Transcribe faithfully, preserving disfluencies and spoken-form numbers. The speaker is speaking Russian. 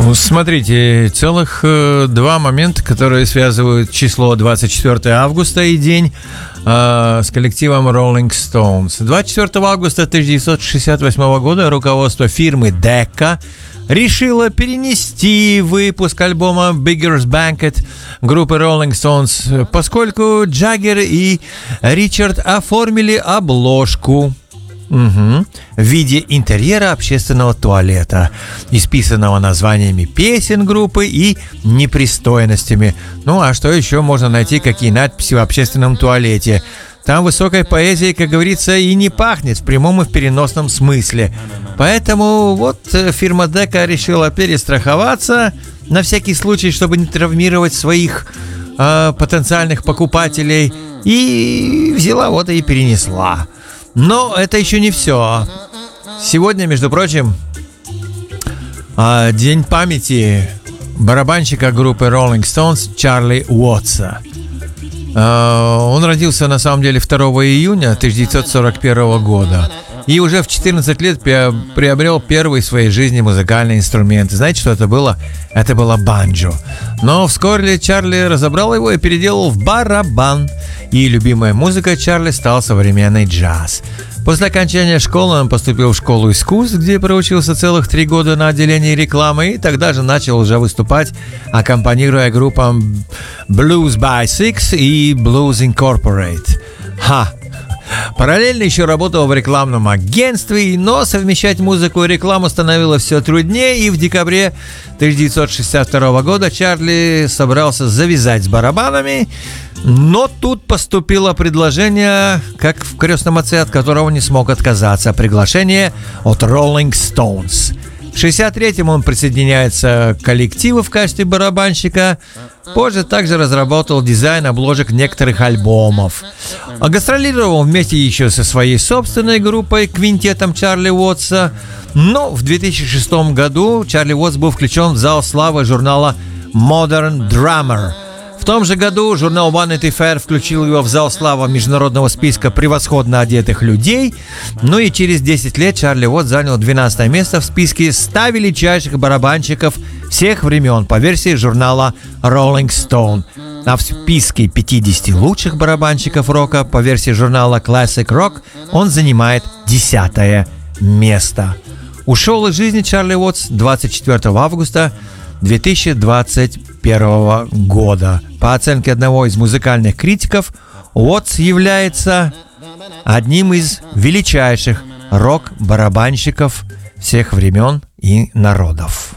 Смотрите, целых э, два момента, которые связывают число двадцать четвёртого августа и день э, с коллективом Rolling Stones. двадцать четвёртого августа тысяча девятьсот шестьдесят восьмого года руководство фирмы Decca решило перенести выпуск альбома Beggar's Banquet группы Rolling Stones, поскольку Джаггер и Ричард оформили обложку угу, в виде интерьера общественного туалета, исписанного названиями песен группы и непристойностями. Ну а что еще можно найти, какие надписи в общественном туалете? Там высокой поэзией, как говорится, и не пахнет в прямом и в переносном смысле. Поэтому вот фирма Decca решила перестраховаться на всякий случай, чтобы не травмировать своих э, потенциальных покупателей, и взяла вот и перенесла. Но это еще не все. Сегодня, между прочим, э, день памяти барабанщика группы Rolling Stones Чарли Уотса. Он родился на самом деле второго июня тысяча девятьсот сорок первого года и уже в четырнадцать лет приобрел первый в своей жизни музыкальный инструмент. Знаете, что это было? Это было банджо. Но вскоре Чарли разобрал его и переделал в барабан. И любимой музыкой Чарли стал современный джаз. После окончания школы он поступил в школу искусств, где проучился целых три года на отделении рекламы, и тогда же начал уже выступать, аккомпанируя группам Blues by Six и Blues Incorporated. Ха! Параллельно еще работал в рекламном агентстве, но совмещать музыку и рекламу становилось все труднее, и в декабре тысяча девятьсот шестьдесят второго года Чарли собрался завязать с барабанами, но тут поступило предложение, как в «Крестном отце», от которого не смог отказаться, приглашение от Rolling Stones. В шестьдесят третьем он присоединяется к коллективу в качестве барабанщика. Позже также разработал дизайн обложек некоторых альбомов. А гастролировал вместе еще со своей собственной группой, квинтетом Чарли Уотса. Но в две тысячи шестом году Чарли Уотс был включен в зал славы журнала Modern Drummer. В том же году журнал Vanity Fair включил его в зал славы международного списка превосходно одетых людей. Ну и через десять лет Чарли Уотс занял двенадцатое место в списке ста величайших барабанщиков всех времен по версии журнала Rolling Stone. А в списке пятидесяти лучших барабанщиков рока по версии журнала Classic Rock он занимает десятое место. Ушел из жизни Чарли Уотс двадцать четвёртого августа две тысячи двадцать первого года. По оценке одного из музыкальных критиков, Уотс является одним из величайших рок-барабанщиков всех времен и народов.